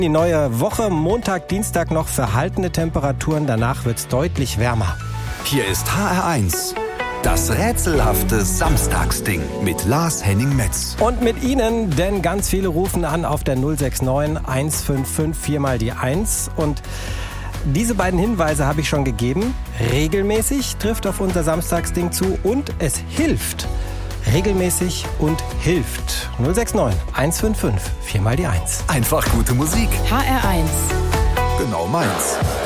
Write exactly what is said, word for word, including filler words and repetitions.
Die neue Woche, Montag, Dienstag noch verhaltene Temperaturen, danach wird's deutlich wärmer. Hier ist H R eins. Das rätselhafte Samstagsding mit Lars Henning Metz. Und mit Ihnen, denn ganz viele rufen an auf der null sechs neun eins fünf fünf vier mal die eins. Und diese beiden Hinweise habe ich schon gegeben. Regelmäßig trifft auf unser Samstagsding zu und es hilft. Regelmäßig und hilft. null sechs neun eins fünf fünf vier mal die eins. Einfach gute Musik. H R eins. Genau meins.